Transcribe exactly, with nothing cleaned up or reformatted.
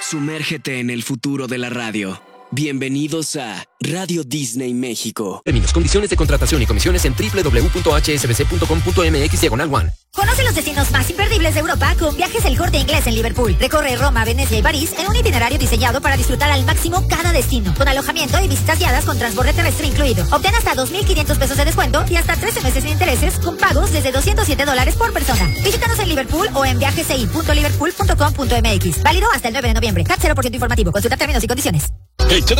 Sumérgete en el futuro de la radio. Bienvenidos a Radio Disney México. Términos, condiciones de contratación y comisiones en doble u doble u doble u punto h s b c punto com punto m x diagonal one. Conoce los destinos más imperdibles de Europa con Viajes El Corte Inglés en Liverpool. Recorre Roma, Venecia y París en un itinerario diseñado para disfrutar al máximo cada destino, con alojamiento y visitas guiadas con transborde terrestre incluido. Obtén hasta dos mil quinientos pesos de descuento y hasta trece meses sin intereses con pagos desde doscientos siete dólares por persona. Visítanos en Liverpool o en viajesci punto liverpool punto com punto m x. Válido hasta el nueve de noviembre. C A T cero por ciento informativo. Consulta términos y condiciones. Hey,